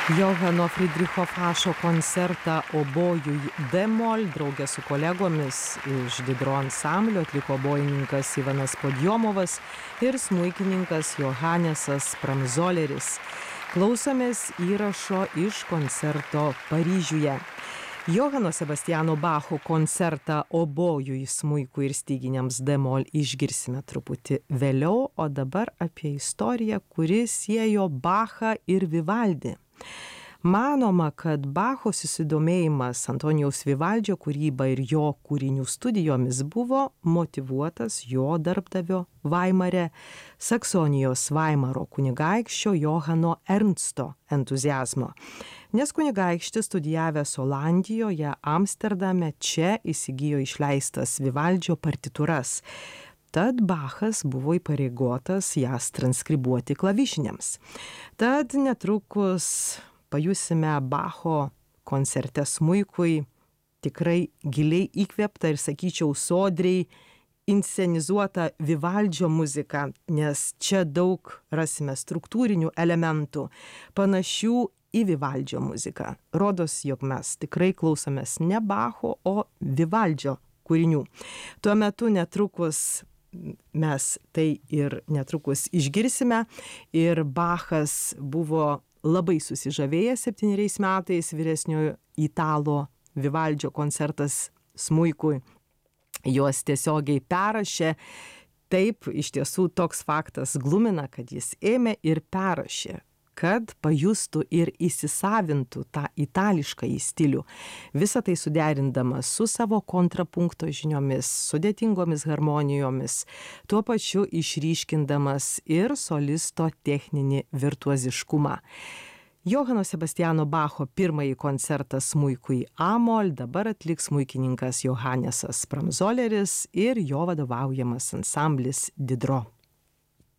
Johano Friedricho Fašo koncertą obojui d-moll draugė su kolegomis iš Didro ansamblio atliko obojininkas Ivanas Podjomovas ir smuikininkas Johanesas Pramzoleris. Klausomės įrašo iš koncerto Paryžiuje. Johano Sebastiano Bacho koncertą obojui, smuikui ir styginiams d-moll išgirsime truputį vėliau, o dabar apie istoriją, kuri siejo Bachą ir Vivaldį. Manoma, kad Bacho susidomėjimas Antonijaus Vivaldžio kūryba ir jo kūrinių studijomis buvo motyvuotas jo darbdavio Vaimare, Saksonijos Vaimaro kunigaikščio Johano Ernsto entuziazmo. Nes kunigaikštis studijavęs Olandijoje, Amsterdame, čia įsigijo išleistas Vivaldžio partitūras. Tad Bachas buvo įpareigotas jas transkribuoti klavišiniams. Tad netrukus pajusime Bacho koncerte smuikui tikrai giliai įkvėptą ir, sakyčiau, sodriai inscenizuotą Vivaldžio muziką, nes čia daug rasime struktūrinių elementų, panašių į Vivaldžio muziką. Rodos, jog mes tikrai klausomės ne Bacho, o Vivaldžio kūrinių. Tuo metu netrukus mes tai ir netrukus išgirsime ir Bachas buvo labai susižavėjęs 7 metais vyresniojo Italo Vivaldžio koncertas smuikui. Juos tiesiogiai perrašė. Taip, iš tiesų toks faktas glumina, kad jis ėmė ir perrašė, kad pajustų ir įsisavintų tą itališkąjį stilių. Visą tai suderindamas su savo kontrapunkto žiniomis, sudėtingomis harmonijomis, tuo pačiu išryškindamas ir solisto techninį virtuoziškumą. Johano Sebastiano Bacho pirmąjį koncertą smuikui a-moll dabar atliks smuikininkas Johanesas Pramzoleris ir jo vadovaujamas ansamblis Didro.